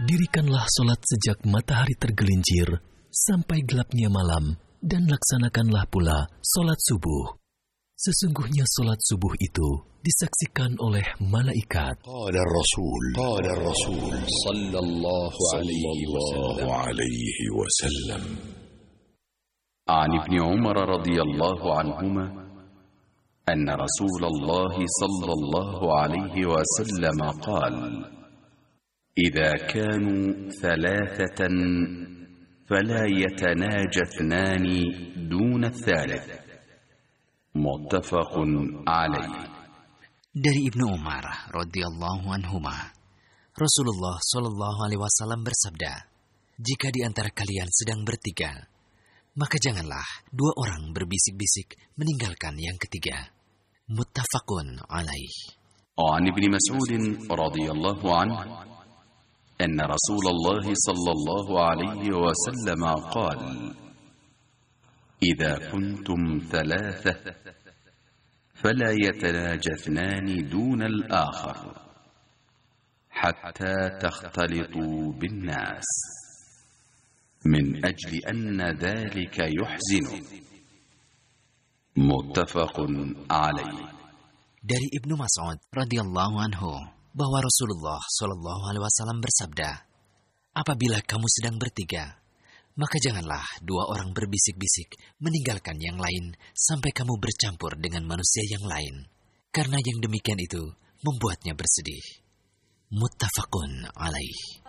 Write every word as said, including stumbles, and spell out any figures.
Dirikanlah solat sejak matahari tergelincir sampai gelapnya malam, dan laksanakanlah pula solat subuh. Sesungguhnya solat subuh itu disaksikan oleh malaikat. Qala Rasul, qala Rasul sallallahu alaihi wasallam. عن ابن عمر رضي الله عنهما أن رسول الله صلى الله عليه وسلم قال: إذا كانوا ثلاثة فلا يتناجى اثنان دون الثالث. متفق عليه. Dari Ibnu Umar radhiyallahu anhuma, Rasulullah shallallahu alaihi wasallam bersabda, jika di antara kalian sedang bertiga, maka janganlah dua orang berbisik-bisik meninggalkan yang ketiga. Muttafaqun alaih. وعن ابن مسعود رضي الله عنه أن رسول الله صلى الله عليه وسلم قال: إذا كنتم ثلاثة فلا يتناجى اثنان دون الآخر حتى تختلطوا بالناس من أجل أن ذلك يحزنه. متفق عليه. Dari Ibnu Mas'ud radhiyallahu anhu bahwa Rasulullah shallallahu alaihi wasallam bersabda, apabila kamu sedang bertiga, maka janganlah dua orang berbisik-bisik meninggalkan yang lain sampai kamu bercampur dengan manusia yang lain, karena yang demikian itu membuatnya bersedih. Muttafaqun alaih.